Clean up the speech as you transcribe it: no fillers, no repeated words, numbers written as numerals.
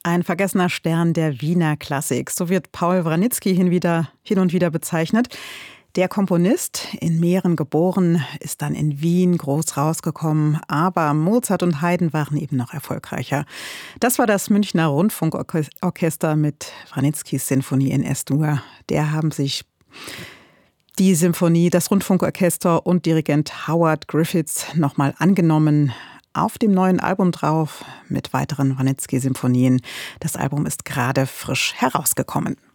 Ein vergessener Stern der Wiener Klassik. So wird Paul Wranitzky hin und wieder bezeichnet. Der Komponist, in Mähren geboren, ist dann in Wien groß rausgekommen. Aber Mozart und Haydn waren eben noch erfolgreicher. Das war das Münchner Rundfunkorchester mit Wranitzkys Sinfonie in S-Dur. Der haben sich die Symphonie, das Rundfunkorchester und Dirigent Howard Griffiths nochmal angenommen. Auf dem neuen Album drauf mit weiteren Wranitzky-Symphonien. Das Album ist gerade frisch herausgekommen.